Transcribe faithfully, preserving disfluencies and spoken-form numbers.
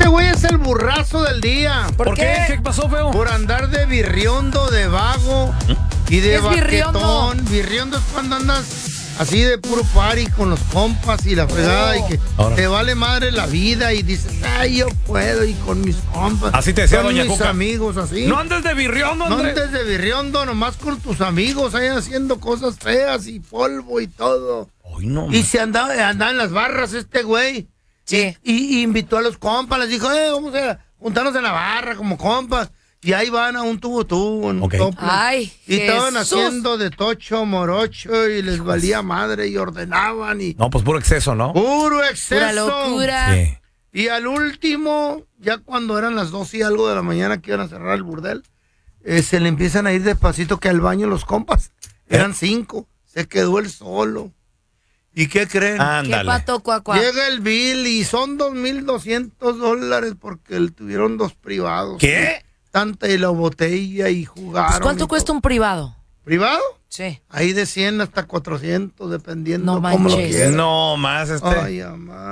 güey es el burrazo del día. ¿Por, ¿Por qué? qué? ¿Qué pasó, feo? Por andar de birriondo, de vago y de ¿Qué es birriondo? baquetón. Birriondo es cuando andas así de puro party con los compas y la fregada, oh. y que Ahora. te vale madre la vida y dices, ay, yo puedo y con mis compas. Así te decía con doña mis Cuca. amigos, así. No andes de birriondo, Andrés. No andes de birriondo, nomás con tus amigos, ahí haciendo cosas feas y polvo y todo. Ay, no, y se andaba, andaba en las barras este güey. Sí. Y, y invitó a los compas, les dijo, eh, vamos a juntarnos en la barra como compas. Y ahí van a un tubo tubo, en okay. un tople. Ay, y estaban Jesús. haciendo de tocho, morocho, y les valía madre, y ordenaban, y... No, pues puro exceso, ¿no? Puro exceso. Pura locura. Sí. Y al último, ya cuando eran las dos y algo de la mañana que iban a cerrar el burdel, eh, se le empiezan a ir despacito que al baño los compas. Eran ¿Eh? cinco. Se quedó él solo. ¿Y qué creen? Ándale. ¿Qué pato, cuá, cuá? Llega el bill y son dos mil doscientos dólares porque le tuvieron dos privados. ¿Qué? Tanta y la botella y jugaron. Pues ¿cuánto cuesta un privado? ¿Privado? Sí. Ahí de cien hasta cuatrocientos, dependiendo No cómo lo manches. quieras. No, más este. Ay, amá.